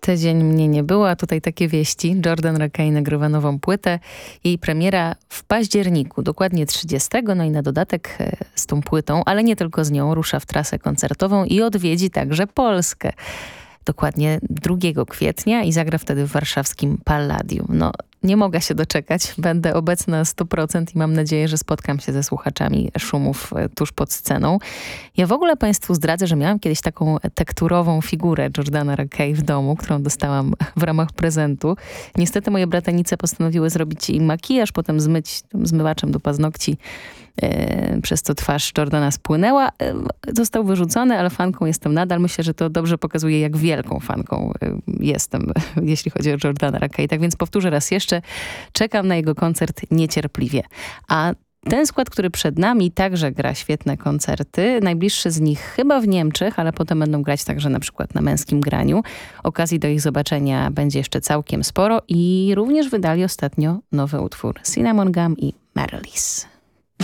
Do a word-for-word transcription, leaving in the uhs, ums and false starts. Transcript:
Tydzień mnie nie było, a tutaj takie wieści. Jordan Rakei nagrywa nową płytę. Jej premiera w październiku, dokładnie trzydziestego. No i na dodatek z tą płytą, ale nie tylko z nią, rusza w trasę koncertową i odwiedzi także Polskę. Dokładnie drugiego kwietnia i zagra wtedy w warszawskim Palladium. No, nie mogę się doczekać. Będę obecna na sto procent i mam nadzieję, że spotkam się ze słuchaczami Szumów tuż pod sceną. Ja w ogóle Państwu zdradzę, że miałam kiedyś taką tekturową figurę Jordana Rakei w domu, którą dostałam w ramach prezentu. Niestety moje bratanice postanowiły zrobić jej makijaż, potem zmyć tym zmywaczem do paznokci, Yy, przez co twarz Jordana spłynęła. Yy, został wyrzucony, ale fanką jestem nadal. Myślę, że to dobrze pokazuje, jak wielką fanką yy, jestem, jeśli chodzi o Jordana Rakei. Tak więc powtórzę raz jeszcze, czekam na jego koncert niecierpliwie. A ten skład, który przed nami, także gra świetne koncerty. Najbliższy z nich chyba w Niemczech, ale potem będą grać także na przykład na Męskim Graniu. Okazji do ich zobaczenia będzie jeszcze całkiem sporo i również wydali ostatnio nowy utwór Cinnamon Gum i Marlies.